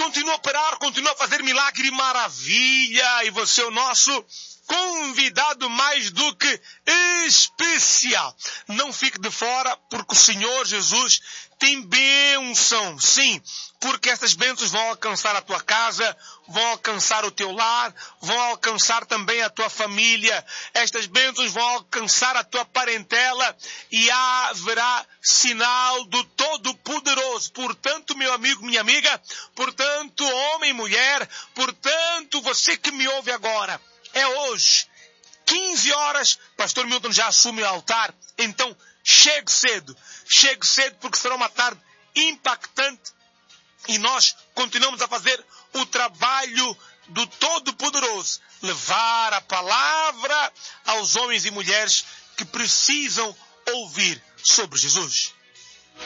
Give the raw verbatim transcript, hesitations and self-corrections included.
continua a operar, continua a fazer milagre e maravilha. E você é o nosso convidado mais do que especial. Não fique de fora, porque o Senhor Jesus tem bênção. Sim, porque estas bênçãos vão alcançar a tua casa, vão alcançar o teu lar, vão alcançar também a tua família. Estas bênçãos vão alcançar a tua parentela e haverá sinal do Todo-Poderoso. Portanto, meu amigo, minha amiga, portanto, homem e mulher, portanto, você que me ouve agora, é hoje, quinze horas, Pastor Milton já assume o altar, então chegue cedo, chegue cedo porque será uma tarde impactante e nós continuamos a fazer o trabalho do Todo-Poderoso, levar a palavra aos homens e mulheres que precisam ouvir sobre Jesus.